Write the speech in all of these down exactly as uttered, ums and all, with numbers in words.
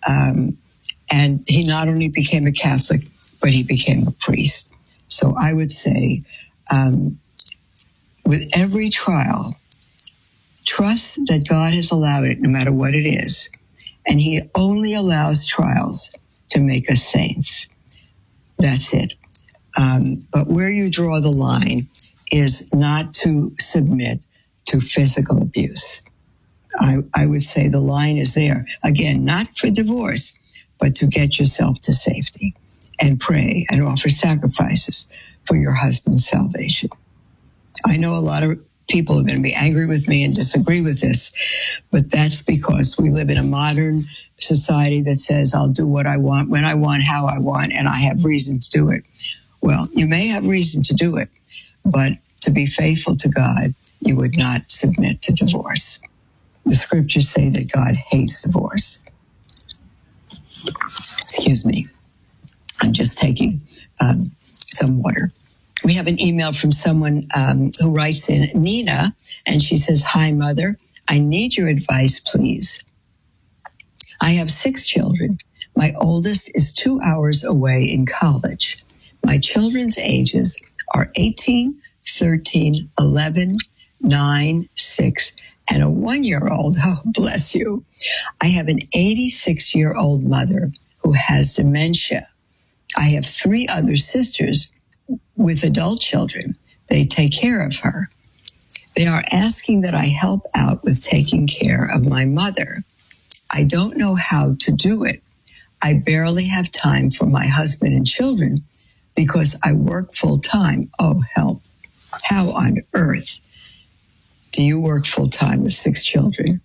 Um, and he not only became a Catholic, but he became a priest. So I would say, um, with every trial, trust that God has allowed it, no matter what it is. And he only allows trials to make us saints. That's it. Um, but where you draw the line is not to submit to physical abuse. I, I would say the line is there. Again, not for divorce, but to get yourself to safety and pray and offer sacrifices for your husband's salvation. I know a lot of people are going to be angry with me and disagree with this, but that's because we live in a modern society that says I'll do what I want, when I want, how I want, and I have reason to do it. Well, you may have reason to do it, but to be faithful to God, you would not submit to divorce. The scriptures say that God hates divorce. Excuse me. I'm just taking um, some water. We have an email from someone um, who writes in, Nina, and she says, "Hi, Mother. I need your advice, please. I have six children. My oldest is two hours away in college. My children's ages are eighteen, thirteen, eleven, nine, six, and a one-year-old. Oh, bless you. I have an eighty-six-year-old mother who has dementia. I have three other sisters with adult children. They take care of her. They are asking that I help out with taking care of my mother. I don't know how to do it. I barely have time for my husband and children because I work full time. Oh, help. How on earth do you work full time with six children?"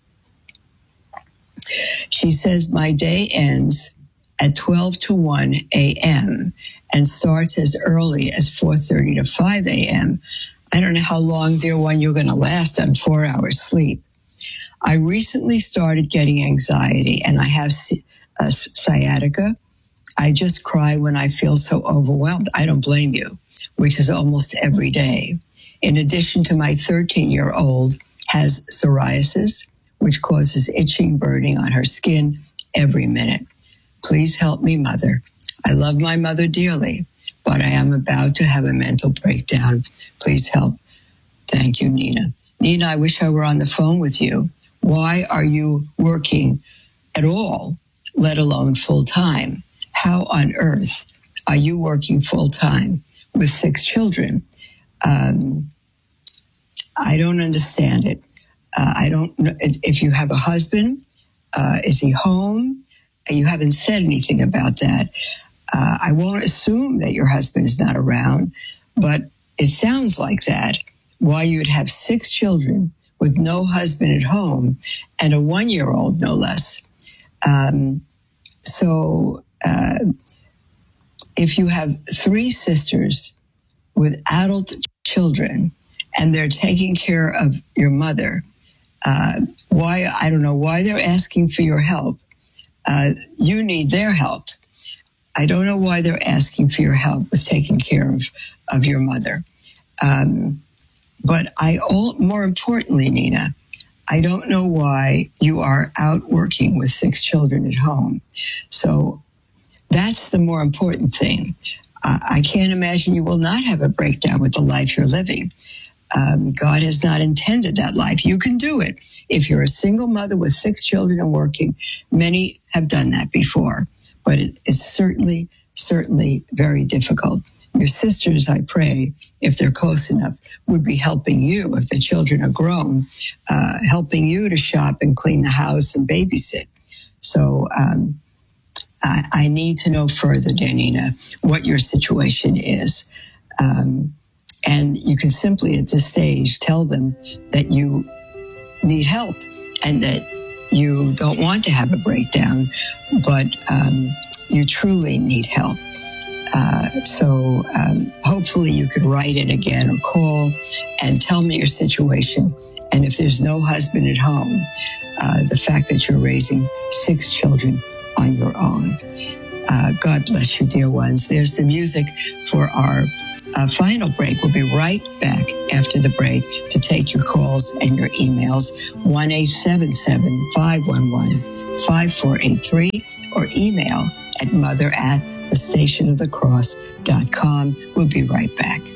She says, "My day ends at twelve to one a.m. and starts as early as four thirty to five a.m. I don't know how long, dear one, you're going to last on four hours sleep. I recently started getting anxiety and I have uh, sciatica. I just cry when I feel so overwhelmed. I don't blame you, which is almost every day. In addition to my thirteen-year-old has psoriasis, which causes itching, burning on her skin every minute. Please help me, Mother. I love my mother dearly, but I am about to have a mental breakdown. Please help. Thank you, Nina." Nina, I wish I were on the phone with you. Why are you working at all, let alone full-time? How on earth are you working full-time with six children? Um, I don't understand it. Uh, I don't know if you have a husband. Uh, is he home? You haven't said anything about that. Uh, I won't assume that your husband is not around, but it sounds like that. Why you'd have six children with no husband at home and a one-year-old, no less. Um, so uh, if you have three sisters with adult children and they're taking care of your mother, uh, why, I don't know why they're asking for your help. Uh, you need their help. I don't know why they're asking for your help with taking care of, of your mother. Um, but I, all, more importantly, Nina, I don't know why you are out working with six children at home. So that's the more important thing. Uh, I can't imagine you will not have a breakdown with the life you're living. Um, God has not intended that life. You can do it. If you're a single mother with six children and working, many have done that before, but it is certainly, certainly very difficult. Your sisters, I pray, if they're close enough, would be helping you, if the children are grown, uh, helping you to shop and clean the house and babysit. So um, I, I need to know further, Danina, what your situation is. Um, and you can simply at this stage tell them that you need help and that you don't want to have a breakdown, but um, you truly need help. Uh, so um, hopefully you could write it again or call and tell me your situation. And if there's no husband at home, uh, the fact that you're raising six children on your own. Uh, God bless you, dear ones. There's the music for our uh, final break. We'll be right back after the break to take your calls and your emails. one eight seven seven, five one one, five four eight three or email at mother at the station of the cross dot com. We'll be right back.